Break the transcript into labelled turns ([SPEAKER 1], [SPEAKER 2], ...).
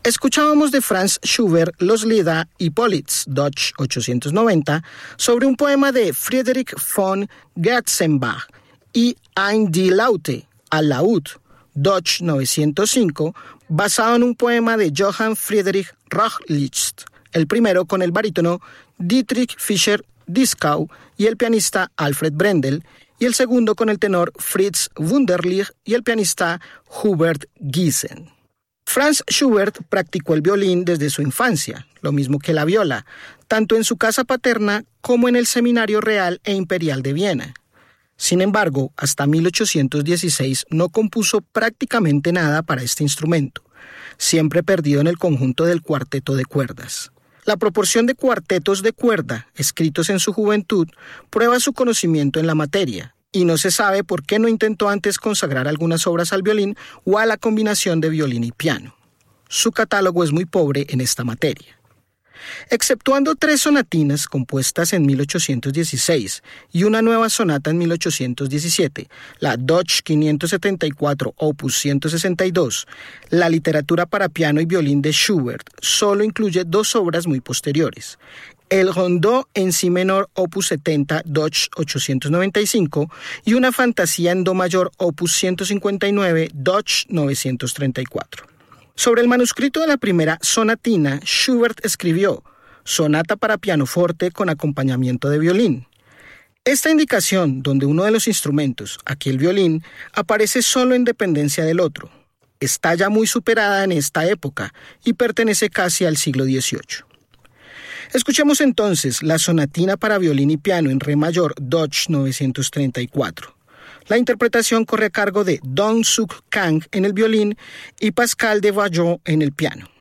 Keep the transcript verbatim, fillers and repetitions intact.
[SPEAKER 1] Escuchábamos de Franz Schubert Los Lieder Hippolyts, Deutsch ochocientos noventa, sobre un poema de Friedrich von Gerzenbach, y Ein die Laute, al laúd, Deutsch novecientos cinco, basado en un poema de Johann Friedrich Rachlicht, el primero con el barítono Dietrich Fischer-Dieskau y el pianista Alfred Brendel, y el segundo con el tenor Fritz Wunderlich y el pianista Hubert Giesen. Franz Schubert practicó el violín desde su infancia, lo mismo que la viola, tanto en su casa paterna como en el Seminario Real e Imperial de Viena. Sin embargo, hasta mil ochocientos dieciséis no compuso prácticamente nada para este instrumento, siempre perdido en el conjunto del cuarteto de cuerdas. La proporción de cuartetos de cuerda escritos en su juventud prueba su conocimiento en la materia, y no se sabe por qué no intentó antes consagrar algunas obras al violín o a la combinación de violín y piano. Su catálogo es muy pobre en esta materia. Exceptuando tres sonatinas compuestas en mil ochocientos dieciséis y una nueva sonata en mil ochocientos diecisiete, la Deutsch quinientos setenta y cuatro opus ciento sesenta y dos, la literatura para piano y violín de Schubert solo incluye dos obras muy posteriores: el Rondó en si menor opus setenta, Deutsch ochocientos noventa y cinco, y una fantasía en do mayor opus ciento cincuenta y nueve, Deutsch novecientos treinta y cuatro. Sobre el manuscrito de la primera sonatina, Schubert escribió sonata para pianoforte con acompañamiento de violín. Esta indicación, donde uno de los instrumentos, aquí el violín, aparece solo en dependencia del otro, está ya muy superada en esta época y pertenece casi al siglo dieciocho. Escuchemos entonces la sonatina para violín y piano en re mayor, Deutsch novecientos treinta y cuatro. La interpretación corre a cargo de Dong Suk Kang en el violín y Pascal de Vallon en el piano.